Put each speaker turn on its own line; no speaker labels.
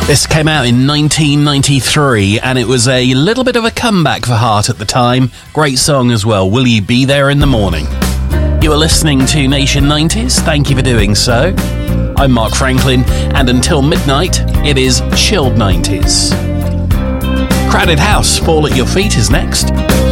This came out in 1993 and it was a little bit of a comeback for Heart at the time. Great song as well, Will You Be There in the Morning? You are listening to Nation 90s, thank you for doing so. I'm Mark Franklin and until midnight it is Chilled 90s. Crowded House, Fall at Your Feet is next.